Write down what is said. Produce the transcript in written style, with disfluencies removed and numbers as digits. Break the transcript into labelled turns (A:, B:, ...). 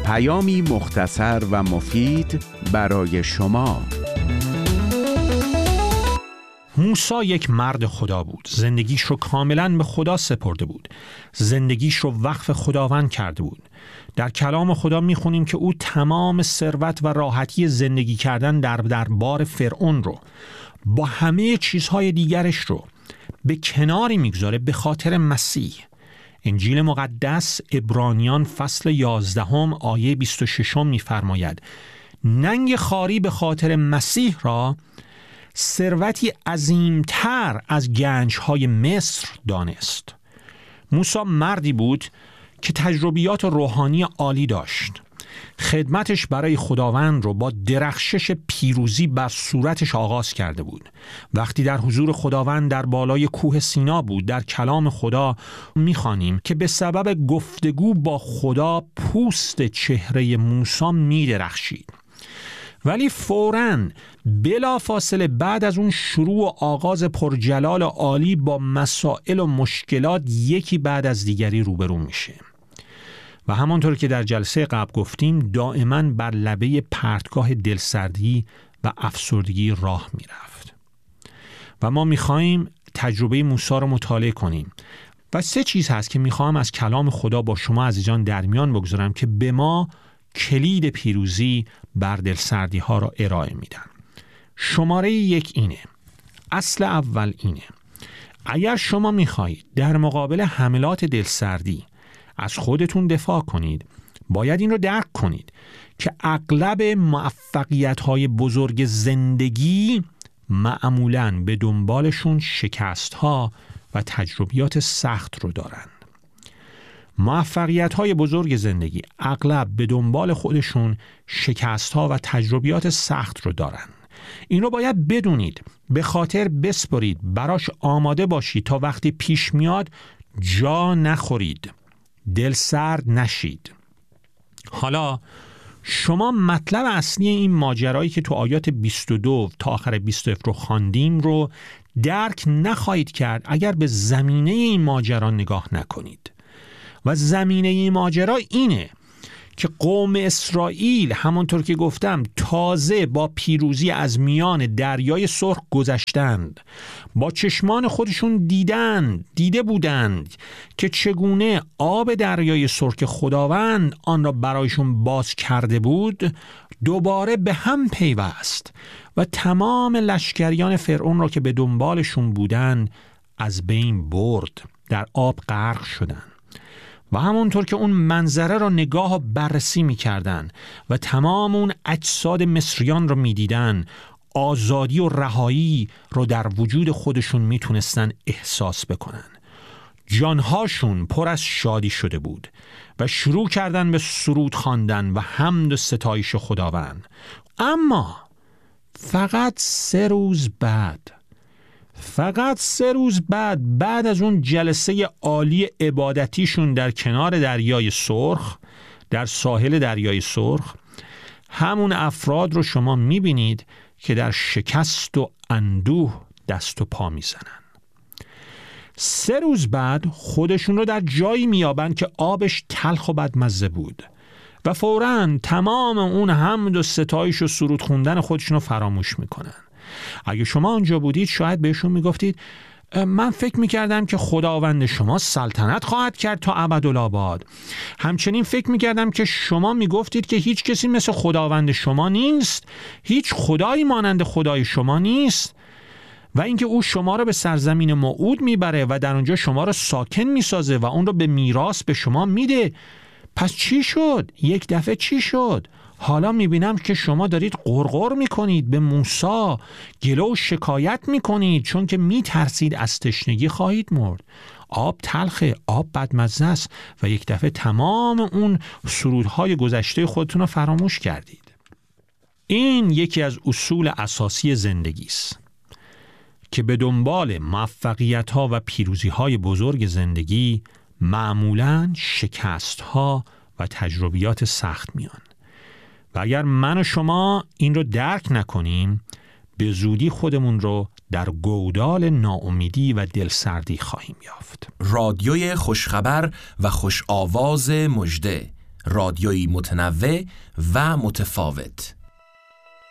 A: پیامی مختصر و مفید برای شما.
B: موسی یک مرد خدا بود. زندگیش رو کاملاً به خدا سپرده بود. زندگیش رو وقف خداوند کرده بود. در کلام خدا میخونیم که او تمام ثروت و راحتی زندگی کردن در دربار فرعون رو با همه چیزهای دیگرش رو به کناری میگذاره به خاطر مسیح. انجیل مقدس عبرانیان فصل 11 آیه 26 میفرماید ننگ خواری به خاطر مسیح را ثروتی عظیمتر از گنج‌های مصر دانست. موسی مردی بود که تجربیات روحانی عالی داشت. خدمتش برای خداوند رو با درخشش پیروزی بر صورتش آغاز کرده بود. وقتی در حضور خداوند در بالای کوه سینا بود، در کلام خدا می‌خوانیم که به سبب گفتگو با خدا پوست چهره موسی می‌درخشید. ولی فوراً بلافاصله بعد از اون شروع و آغاز پرجلال و عالی با مسائل و مشکلات یکی بعد از دیگری روبرو میشه و همانطور که در جلسه قبل گفتیم دائما بر لبه پرتگاه دلسردی و افسردگی راه میرفت و ما میخوایم تجربه موسی رو مطالعه کنیم و 3 چیز هست که میخوام از کلام خدا با شما عزیزان در میان بگذارم که به ما کلید پیروزی بر دلسردی ها را ارائه میدن. شماره 1 اینه. اصل اول اینه: اگر شما میخواهید در مقابل حملات دلسردی از خودتون دفاع کنید، باید این رو درک کنید که اغلب موفقیت های بزرگ زندگی معمولاً به دنبالشون شکست ها و تجربیات سخت رو دارند. موفقیت‌های بزرگ زندگی اغلب به دنبال خودشون شکست‌ها و تجربیات سخت رو دارن. این رو باید بدونید، به خاطر بسپرید، براش آماده باشید تا وقتی پیش میاد جا نخورید، دل سرد نشید. حالا شما مطلب اصلی این ماجرایی که تو آیات 22 تا آخر 27 رو خواندیم رو درک نخواهید کرد اگر به زمینه این ماجرا نگاه نکنید. و زمینه این ماجرا اینه که قوم اسرائیل همونطور که گفتم تازه با پیروزی از میان دریای سرخ گذشتند. با چشمان خودشون دیده بودند که چگونه آب دریای سرخ خداوند آن را برایشون باز کرده بود دوباره به هم پیوست و تمام لشکریان فرعون را که به دنبالشون بودند از بین برد، در آب غرق شدند. و همونطور که اون منظره را نگاه و بررسی می‌کردن و تمام اون اجساد مصریان را می‌دیدن، آزادی و رهایی رو در وجود خودشون میتونستن احساس بکنن. جانهاشون پر از شادی شده بود و شروع کردن به سرود خواندن و حمد و ستایش خداوند. اما فقط 3 روز بعد از اون جلسه عالی عبادتیشون در کنار دریای سرخ، در ساحل دریای سرخ، همون افراد رو شما میبینید که در شکست و اندوه دست و پا میزنن. 3 روز بعد خودشون رو در جایی میابن که آبش تلخ و بدمزه بود و فوراً تمام اون حمد و ستایش و سرود خوندن خودشون رو فراموش میکنن. اگه شما اونجا بودید شاید بهشون میگفتید من فکر میکردم که خداوند شما سلطنت خواهد کرد تا ابدالآباد. همچنین فکر میکردم که شما میگفتید که هیچ کسی مثل خداوند شما نیست، هیچ خدایی مانند خدای شما نیست و اینکه او شما را به سرزمین موعود میبره و در اونجا شما را ساکن میسازه و اون را به میراث به شما میده. پس چی شد؟ یک دفعه چی شد؟ حالا میبینم که شما دارید غرغر میکنید، به موسی گله و شکایت میکنید چون که میترسید از تشنگی خواهید مرد. آب تلخه، آب بدمزه است و یک دفعه تمام اون سرودهای گذشته خودتون رو فراموش کردید. این یکی از اصول اساسی زندگی است که به دنبال موفقیت‌ها و پیروزی‌های بزرگ زندگی معمولاً شکست‌ها و تجربیات سخت میان. و اگر من و شما این رو درک نکنیم به زودی خودمون رو در گودال ناامیدی و دلسردی خواهیم یافت.
C: رادیوی خوشخبر و خوش آواز مژده، رادیویی متنوع و متفاوت.